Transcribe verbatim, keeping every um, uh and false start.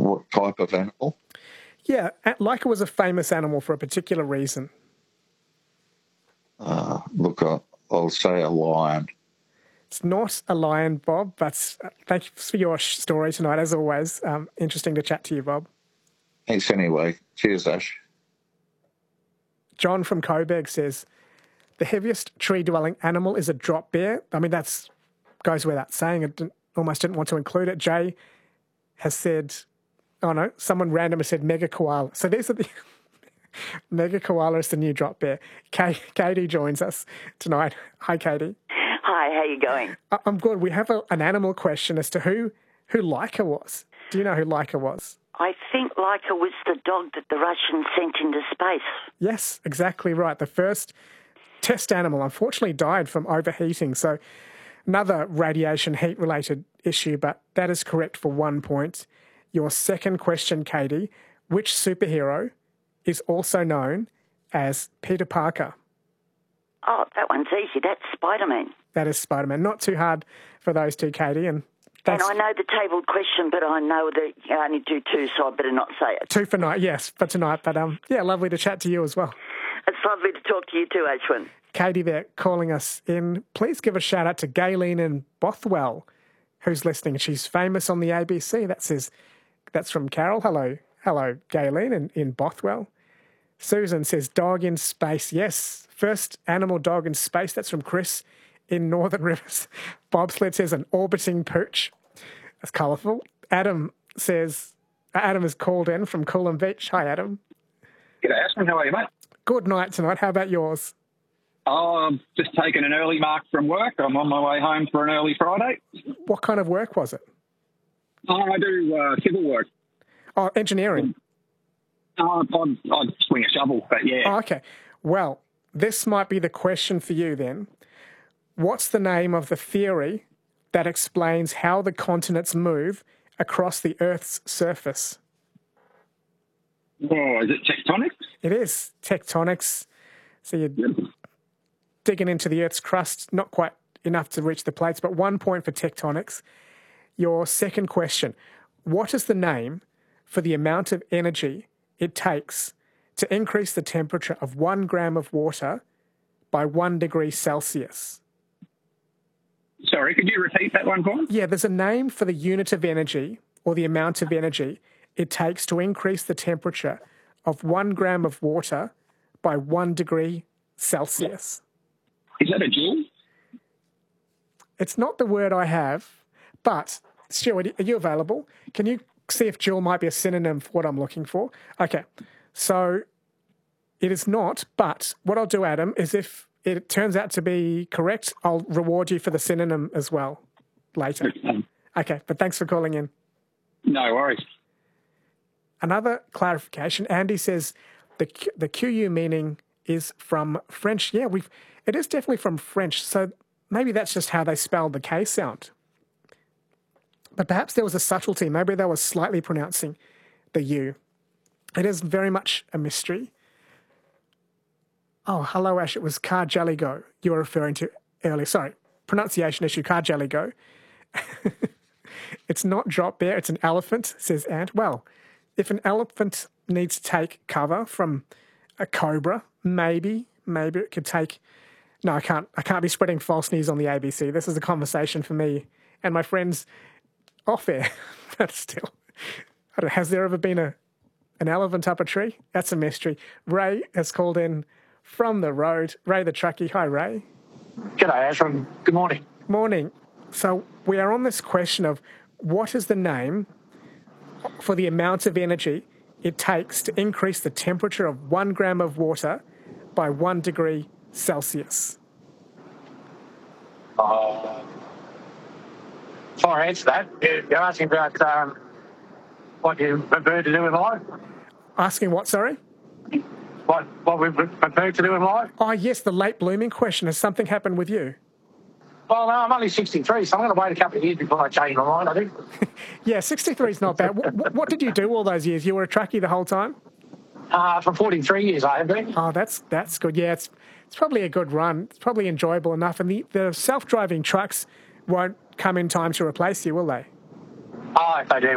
what type of animal? Yeah, Laika was a famous animal for a particular reason. Uh, look, I'll, I'll say a lion. It's not a lion, Bob, but uh, thank you for your story tonight, as always. Um, interesting to chat to you, Bob. Thanks anyway. Cheers, Ash. John from Coburg says, the heaviest tree-dwelling animal is a drop bear. I mean, that's goes without saying. I didn't, almost didn't want to include it. Jay has said, oh no, someone random has said mega koala. So these are the... Mega koala is the new drop bear. Kay, Katie joins us tonight. Hi, Katie. Hi, how you going? I'm good. We have a, an animal question as to who, who Laika was. Do you know who Laika was? I think Laika was the dog that the Russians sent into space. Yes, exactly right. The first test animal unfortunately died from overheating. So another radiation heat-related issue, but that is correct for one point. Your second question, Katie, which superhero is also known as Peter Parker? Oh, that one's easy. That's Spider-Man. That is Spider-Man. Not too hard for those two, Katie. And And I know the tabled question, but I know that you only do two, so I better not say it. Two for night, yes, for tonight. But um, yeah, lovely to chat to you as well. It's lovely to talk to you too, Ashwin. Katie there calling us in. Please give a shout out to Gayleen in Bothwell, who's listening. She's famous on the A B C. That says, that's from Carol. Hello, hello, Gayleen in, in Bothwell. Susan says, dog in space. Yes, first animal dog in space. That's from Chris in Northern Rivers. Bobsled says, an orbiting pooch. That's colourful. Adam says, Adam is called in from Coolum Beach. Hi, Adam. G'day, Ashman. How are you, mate? Good night tonight. How about yours? Oh, I'm just taking an early mark from work. I'm on my way home for an early Friday. What kind of work was it? Oh, I do uh, civil work. Oh, engineering. Uh, I, I swing a shovel, but yeah. Oh, okay. Well, this might be the question for you then. What's the name of the theory that explains how the continents move across the Earth's surface? Oh, is it tectonics? It is tectonics. So you're digging into the Earth's crust, not quite enough to reach the plates, but one point for tectonics. Your second question, what is the name for the amount of energy it takes to increase the temperature of one gram of water by one degree Celsius? Sorry, could you repeat that one, Paul? Yeah, there's a name for the unit of energy or the amount of energy it takes to increase the temperature of one gram of water by one degree Celsius. Is that a joule? It's not the word I have, but Stuart, are you available? Can you see if joule might be a synonym for what I'm looking for? Okay, so it is not, but what I'll do, Adam, is if it turns out to be correct, I'll reward you for the synonym as well later. Okay, but thanks for calling in. No worries. Another clarification, Andy says the the Q U meaning is from French. Yeah, we've it is definitely from French, so maybe that's just how they spelled the K sound. But perhaps there was a subtlety. Maybe they were slightly pronouncing the U. It is very much a mystery. Oh, hello, Ash. It was Carjaligo you were referring to earlier. Sorry, pronunciation issue, Carjaligo. It's not drop bear, it's an elephant, says Ant. Well, if an elephant needs to take cover from a cobra, maybe, maybe it could take... No, I can't, I can't be spreading false news on the A B C. This is a conversation for me and my friends off air. But still, I don't know, has there ever been a an elephant up a tree? That's a mystery. Ray has called in from the road. Ray the truckie. Hi, Ray. G'day, Ashram. Good morning. Morning. So we are on this question of what is the name for the amount of energy it takes to increase the temperature of one gram of water by one degree Celsius? Uh, before I answer that, you're asking about um, what you prefer to do in life? Asking what, sorry? What what we prefer to do in life? Oh, yes, the late blooming question. Has something happened with you? Well, no, I'm only sixty-three, so I'm going to wait a couple of years before I change my mind, I think. Yeah, sixty-three is not bad. what, what did you do all those years? You were a truckie the whole time? Uh, for forty-three years, I have been. Oh, that's that's good. Yeah, it's it's probably a good run. It's probably enjoyable enough. And the, the self-driving trucks won't come in time to replace you, will they? Oh, if they do,